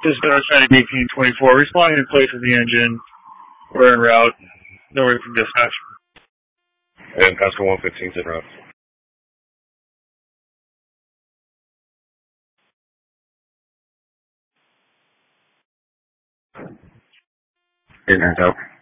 This is Northside 1824. Responding in place of the engine. We're en route. No word from dispatch. And Pascal 115's en route. It turns out.